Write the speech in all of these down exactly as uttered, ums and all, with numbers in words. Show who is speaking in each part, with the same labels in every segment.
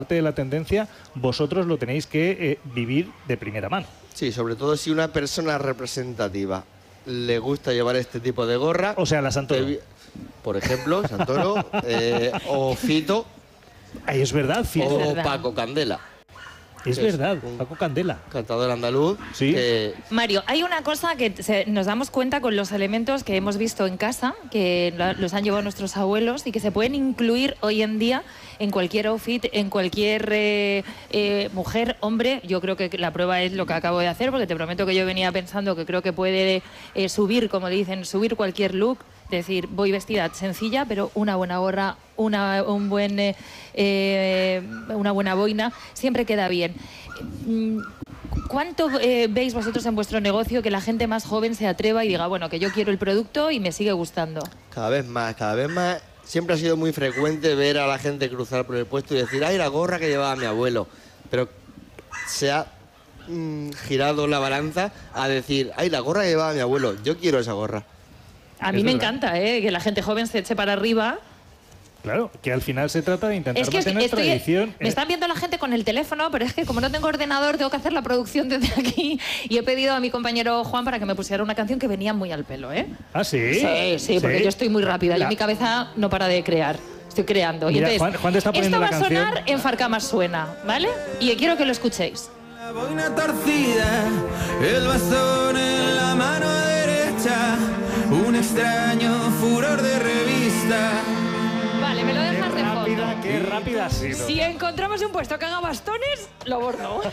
Speaker 1: de la tendencia, vosotros lo tenéis que eh, vivir de primera mano.
Speaker 2: Sí, sobre todo si una persona representativa le gusta llevar este tipo de gorra.
Speaker 1: O sea, la Santoro.
Speaker 2: Por ejemplo, Santoro, eh, o Fito.
Speaker 1: Ay, es verdad, Fito.
Speaker 2: O
Speaker 3: Es verdad.
Speaker 2: Paco Candela.
Speaker 1: Es
Speaker 2: Es
Speaker 1: verdad,
Speaker 2: un-
Speaker 1: Paco Candela.
Speaker 2: Cantador andaluz.
Speaker 1: Sí.
Speaker 2: que-
Speaker 3: Mario, hay una cosa que se- nos damos cuenta con los elementos que hemos visto en casa, que lo- los han llevado nuestros abuelos y que se pueden incluir hoy en día en cualquier outfit, en cualquier eh, eh, mujer, hombre. Yo creo que la prueba es lo que acabo de hacer, porque te prometo que yo venía pensando que creo que puede eh, subir, como dicen, subir cualquier look. Es decir, voy vestida sencilla, pero una buena gorra, una, un buen, eh, eh, una buena boina, siempre queda bien. Mm, ¿Cuánto eh, veis vosotros en vuestro negocio que la gente más joven se atreva y diga, bueno, que yo quiero el producto y me sigue gustando?
Speaker 2: Cada vez más, cada vez más. Siempre ha sido muy frecuente ver a la gente cruzar por el puesto y decir, ay, la gorra que llevaba mi abuelo. Pero se ha mm, girado la balanza a decir, ay, la gorra que llevaba mi abuelo, yo quiero esa gorra.
Speaker 3: A mí
Speaker 1: Es
Speaker 3: me
Speaker 1: verdad.
Speaker 3: encanta, ¿eh? Que la gente joven se eche para arriba.
Speaker 1: Claro, que al final se trata de intentar
Speaker 3: Es que
Speaker 1: mantener
Speaker 3: estoy-
Speaker 1: tradición.
Speaker 3: me están viendo la gente con el teléfono, pero es que como no tengo ordenador, tengo que hacer la producción desde aquí. Y he pedido a mi compañero Juan para que me pusiera una canción que venía muy al pelo, ¿eh?
Speaker 1: Ah, sí.
Speaker 3: Sí, sí, porque yo estoy muy rápida.
Speaker 1: La-
Speaker 3: Y mi cabeza no para de crear. Estoy creando. Y
Speaker 1: Mira,
Speaker 3: entonces,
Speaker 1: Juan- Juan te está poniendo
Speaker 3: esto
Speaker 1: la
Speaker 3: va a
Speaker 1: canción.
Speaker 3: sonar en Farcamas Suena, ¿vale? Y quiero que lo escuchéis.
Speaker 4: La boina torcida, el bastón en la mano derecha, un extraño furor de revista.
Speaker 3: Vale, me lo
Speaker 1: Qué
Speaker 3: dejas de
Speaker 1: rápida,
Speaker 3: fondo.
Speaker 1: qué rápida ha sido.
Speaker 3: Si encontramos un puesto que haga bastones, lo bordo.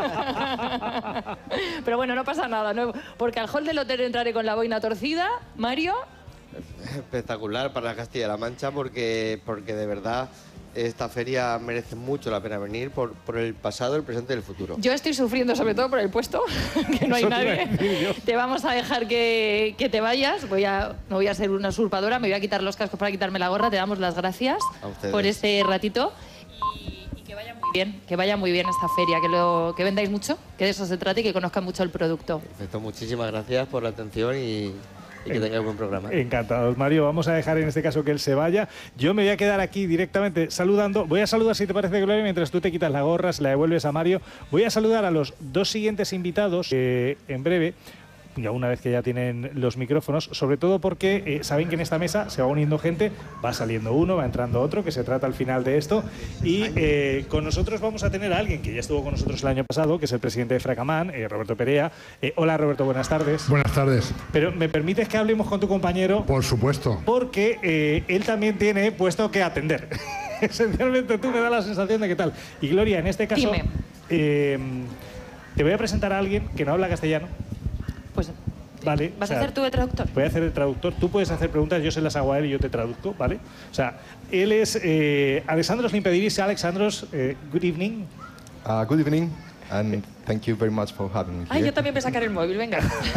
Speaker 3: Pero bueno, no pasa nada, ¿no? Porque al hall del hotel entraré con la boina torcida. Mario,
Speaker 2: Espectacular para Castilla-La Mancha porque, porque de verdad esta feria merece mucho la pena venir por, por el pasado, el presente y el futuro.
Speaker 3: yo estoy sufriendo sobre todo por el puesto, que no hay
Speaker 1: Eso te iba a
Speaker 3: nadie.
Speaker 1: decir yo.
Speaker 3: Te vamos a dejar que, que te vayas. Voy a, no voy a ser una usurpadora, me voy a quitar los cascos para quitarme la gorra. Te damos las gracias
Speaker 2: A ustedes.
Speaker 3: por este ratito. Y, y que vaya muy bien, que vaya muy bien esta feria, que, lo, que vendáis mucho, que de eso se trate y que conozcan mucho el producto.
Speaker 2: Perfecto, muchísimas gracias por la atención y, y que tengáis buen programa.
Speaker 1: Encantados, Mario. Vamos a dejar en este caso que él se vaya. Yo me voy a quedar aquí directamente saludando. Voy a saludar, si te parece, Gloria, mientras tú te quitas la gorra, se la devuelves a Mario. Voy a saludar a los dos siguientes invitados eh, en breve. Ya una vez que ya tienen los micrófonos, sobre todo porque eh, saben que en esta mesa se va uniendo gente, va saliendo uno, va entrando otro, que se trata al final de esto. Y eh, con nosotros vamos a tener a alguien que ya estuvo con nosotros el año pasado, que es el presidente de Fracamán, eh, Roberto Perea. Eh, hola, Roberto, buenas tardes.
Speaker 5: Buenas tardes.
Speaker 1: Pero me permites que hablemos con tu compañero,
Speaker 5: Por supuesto.
Speaker 1: porque eh, él también tiene puesto que atender. Esencialmente tú me da la sensación de que tal. Y Gloria, en este caso,
Speaker 3: Dime.
Speaker 1: eh, te voy a presentar a alguien que no habla castellano.
Speaker 3: Pues,
Speaker 1: Vale,
Speaker 3: ¿vas
Speaker 1: o sea,
Speaker 3: a hacer tú de traductor?
Speaker 1: Voy a hacer de traductor. Tú puedes hacer preguntas, yo se las hago a él y yo te traduzco, ¿vale? O sea, él es eh, Alexandros Limpediris. Alexandros, eh, good evening.
Speaker 6: Uh, good evening, and thank you very much for having me
Speaker 3: Ay,
Speaker 6: here.
Speaker 3: yo también voy a sacar el móvil, venga.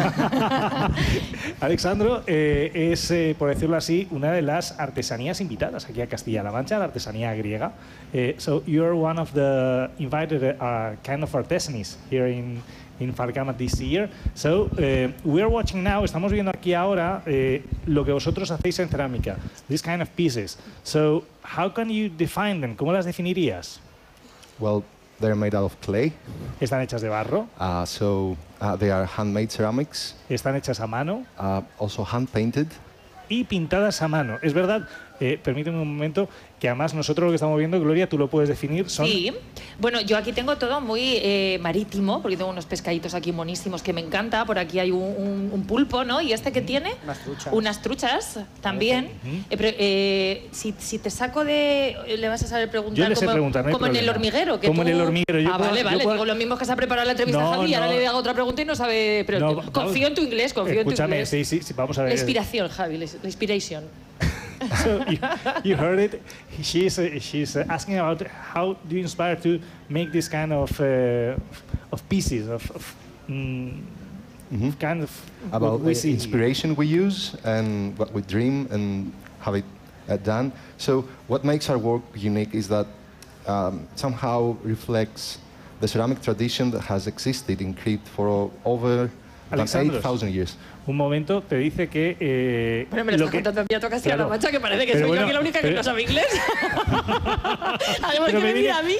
Speaker 1: Alexandro eh, es, eh, por decirlo así, una de las artesanías invitadas aquí a Castilla-La Mancha, la artesanía griega. Eh, so you're one of the invited uh, kind of artisans here in in Farcama this year. So uh, we're watching now, estamos viendo aquí ahora eh, lo que vosotros hacéis en cerámica, this kind of pieces. So how can you define them? ¿Cómo las definirías?
Speaker 6: Well, they're made out of clay,
Speaker 1: Están hechas de barro,
Speaker 6: uh, so uh, they are handmade ceramics,
Speaker 1: están hechas a mano
Speaker 6: uh, also hand painted.
Speaker 1: y pintadas a mano. Es verdad, eh, permíteme un momento, que además nosotros lo que estamos viendo, Gloria, tú lo puedes definir, son...
Speaker 3: Sí, bueno, yo aquí tengo todo muy eh, marítimo, porque tengo unos pescaditos aquí monísimos que me encanta. Por aquí hay un, un- un pulpo, ¿no? ¿Y este que tiene?
Speaker 2: Unas truchas.
Speaker 3: Unas truchas también.
Speaker 1: Ujú.
Speaker 3: Eh, pero, eh, si, si te saco de... Le vas a saber preguntar
Speaker 1: Yo le sé
Speaker 3: como,
Speaker 1: preguntar, no hay
Speaker 3: como en el
Speaker 1: problema.
Speaker 3: hormiguero. Que
Speaker 1: Como en
Speaker 3: tú-
Speaker 1: el hormiguero, yo
Speaker 3: ah,
Speaker 1: puedo-
Speaker 3: vale,
Speaker 1: yo
Speaker 3: vale.
Speaker 1: puedo-
Speaker 3: Digo, lo mismo que se ha preparado la entrevista
Speaker 1: No,
Speaker 3: Javi y ahora
Speaker 1: no.
Speaker 3: le hago otra pregunta y no sabe... Pero
Speaker 1: No,
Speaker 3: confío
Speaker 1: vamos-
Speaker 3: en tu inglés, confío
Speaker 1: Escúchame,
Speaker 3: en tu inglés.
Speaker 1: sí, sí, sí, vamos a
Speaker 3: La
Speaker 1: ver.
Speaker 3: inspiración, Javi, la la inspiration.
Speaker 1: So you, you heard it. She's uh, she's uh, asking about how do you inspire to make this kind of uh, of pieces of, of mm,
Speaker 6: Mhm.
Speaker 1: kind of what
Speaker 6: About
Speaker 1: we
Speaker 6: the
Speaker 1: see here.
Speaker 6: inspiration we use and what we dream and have it uh, done. So what makes our work unique is that um, somehow reflects the ceramic tradition that has existed in Crete for over than
Speaker 1: Alexandros.
Speaker 6: eight thousand years.
Speaker 1: Un momento te dice que eh,
Speaker 3: Pero me lo
Speaker 1: lo
Speaker 3: estás
Speaker 1: que-
Speaker 3: contando a mí a tu Castilla-La
Speaker 1: Claro.
Speaker 3: Mancha, que parece que
Speaker 1: Pero
Speaker 3: soy
Speaker 1: bueno,
Speaker 3: yo aquí la única que
Speaker 1: pero-
Speaker 3: no sabe inglés. Además
Speaker 1: Pero
Speaker 3: que
Speaker 1: me
Speaker 3: me
Speaker 1: viene-
Speaker 3: mira a mí.